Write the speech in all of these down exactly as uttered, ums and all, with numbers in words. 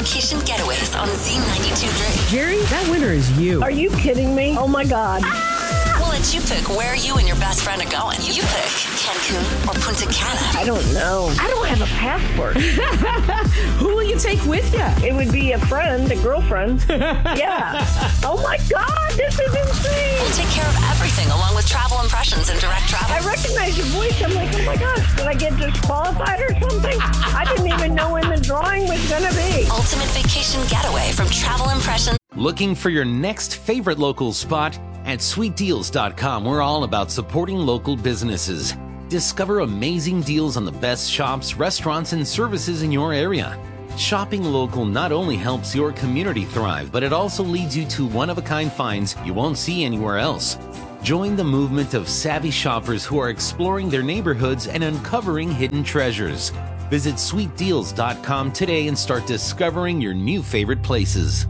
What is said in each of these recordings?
Vacation Getaways on Z ninety-two point three. Jerry, that winner is you. Are you kidding me? Oh, my God. We'll let you pick where you and your best friend are going. You pick Cancun or Punta Cana. I don't know. I don't have a passport. Who will you take with you? It would be a friend, a girlfriend. Yeah. Oh, my God. This is insane. We'll take care of everything along with travel impressions and direct travel. I recognize your voice. I'm like, oh, my gosh. Did I get disqualified or something? I didn't even know when the drawing was going to be. Ultimate Vacation Getaway from Travel Impressions. Looking for your next favorite local spot? At sweet deals dot com, we're all about supporting local businesses. Discover amazing deals on the best shops, restaurants, and services in your area. Shopping local not only helps your community thrive, but it also leads you to one-of-a-kind finds you won't see anywhere else. Join the movement of savvy shoppers who are exploring their neighborhoods and uncovering hidden treasures. Visit sweet deals dot com today and start discovering your new favorite places.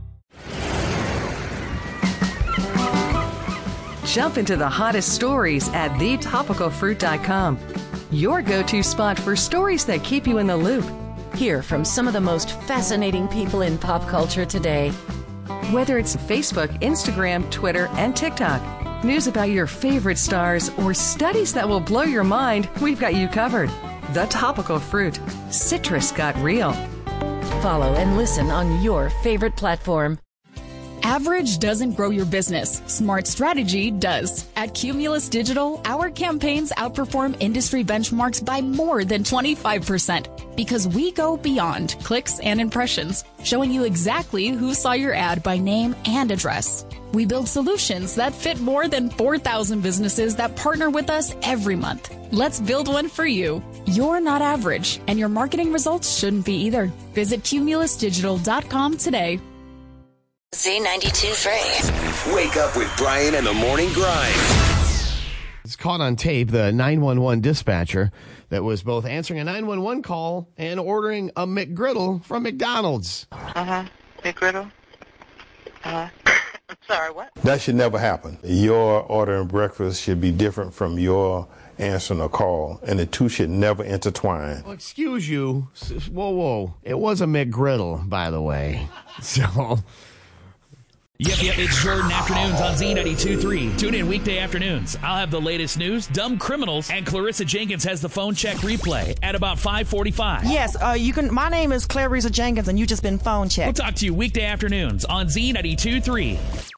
Jump into the hottest stories at the topical fruit dot com. Your go-to spot for stories that keep you in the loop. Hear from some of the most fascinating people in pop culture today. Whether it's Facebook, Instagram, Twitter, and TikTok, news about your favorite stars, or studies that will blow your mind, we've got you covered. The Topical Fruit. Citrus got real. Follow and listen on your favorite platform. Average doesn't grow your business. Smart strategy does. At Cumulus Digital, our campaigns outperform industry benchmarks by more than twenty-five percent because we go beyond clicks and impressions, showing you exactly who saw your ad by name and address. We build solutions that fit more than four thousand businesses that partner with us every month. Let's build one for you. You're not average, and your marketing results shouldn't be either. Visit cumulus digital dot com today. Z ninety-two point three. Wake up with Brian and the Morning Grind. It's caught on tape, the nine one one dispatcher that was both answering a nine one one call and ordering a McGriddle from McDonald's. Uh-huh. McGriddle? Uh-huh. Sorry, what? That should never happen. Your ordering breakfast should be different from your answering a call, and the two should never intertwine. Well, excuse you. Whoa, whoa. It was a McGriddle, by the way. So... Yep, yep, it's Jordan Afternoons on Z ninety-two point three. Tune in weekday afternoons. I'll have the latest news, dumb criminals, and Clarissa Jenkins has the phone check replay at about five forty-five. Yes, uh, you can. My name is Clarissa Jenkins, and you just been phone checked. We'll talk to you weekday afternoons on Z ninety-two point three.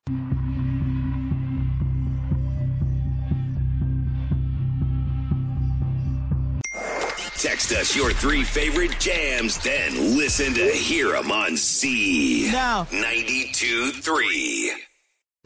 Text us your three favorite jams, then listen to Hear 'em on Z. Now. ninety-two point three.